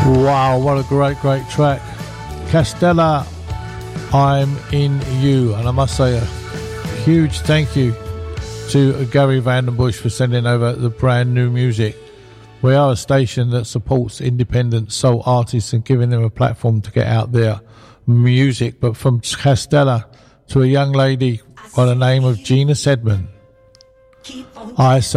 Wow, what a great track. Castella, I'm in You. And I must say a huge thank you to Gary Vandenbush for sending over the brand new music. We are a station that supports independent soul artists and giving them a platform to get out their music. But from Castella to a young lady by the name of Gina Sedman, I say